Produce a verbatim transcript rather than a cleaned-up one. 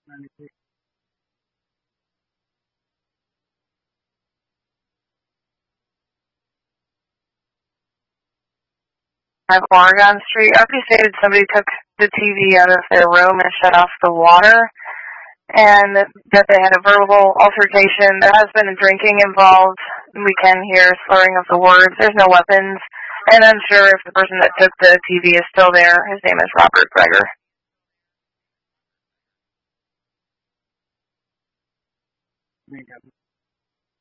At Oregon Street, I already stated somebody took the T V out of their room and shut off the water, and that they had a verbal altercation. There has been drinking involved. We can hear slurring of the words. There's no weapons, and I'm sure if the person that took the T V is still there. His name is Robert Greger.